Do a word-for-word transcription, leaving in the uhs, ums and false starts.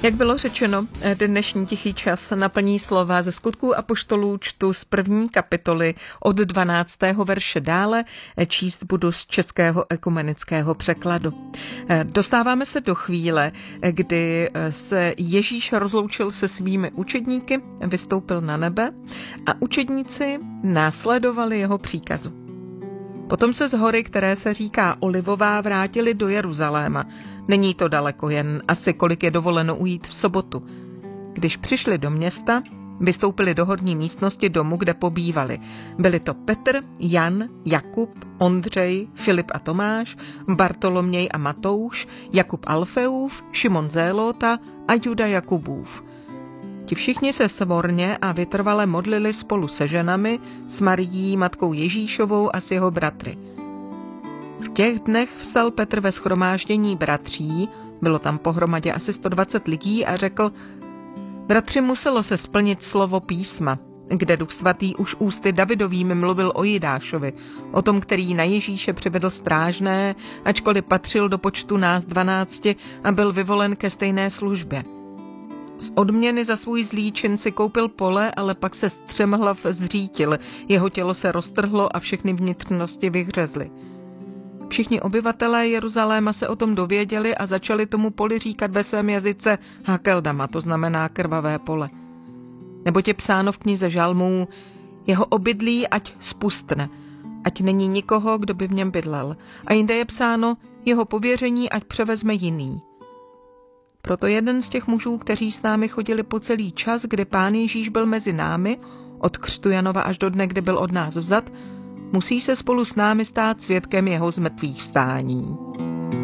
Jak bylo řečeno, dnešní tichý čas naplní slova ze Skutků apoštolů, čtu z první kapitoly od dvanáctého verše dále, číst budu z českého ekumenického překladu. Dostáváme se do chvíle, kdy se Ježíš rozloučil se svými učedníky, vystoupil na nebe a učedníci následovali jeho příkazu. Potom se z hory, které se říká Olivová, vrátili do Jeruzaléma. Není to daleko, jen asi kolik je dovoleno ujít v sobotu. Když přišli do města, vystoupili do horní místnosti domu, kde pobývali. Byli to Petr, Jan, Jakub, Ondřej, Filip a Tomáš, Bartoloměj a Matouš, Jakub Alfeův, Šimon Zélota a Juda Jakubův. Ti všichni se svorně a vytrvale modlili spolu se ženami, s Marií, matkou Ježíšovou a s jeho bratry. V těch dnech vstal Petr ve shromáždění bratří, bylo tam pohromadě asi sto dvacet lidí, a řekl: Bratři, muselo se splnit slovo písma, kde Duch svatý už ústy Davidovým mluvil o Jidášovi, o tom, který na Ježíše přivedl strážné, ačkoliv patřil do počtu nás dvanácti a byl vyvolen ke stejné službě. Z odměny za svůj zlý čin si koupil pole, ale pak se střemhlav zřítil, jeho tělo se roztrhlo a všechny vnitřnosti vyhřezly. Všichni obyvatelé Jeruzaléma se o tom dověděli a začali tomu poli říkat ve svém jazyce Hakeldama, to znamená krvavé pole. Neboť je psáno v knize Žalmů: jeho obydlí ať spustne, ať není nikoho, kdo by v něm bydlel. A jinde je psáno: jeho pověření ať převezme jiný. Proto jeden z těch mužů, kteří s námi chodili po celý čas, kdy Pán Ježíš byl mezi námi, od křtu Janova až do dne, kdy byl od nás vzat, musí se spolu s námi stát svědkem jeho zmrtvých vstání.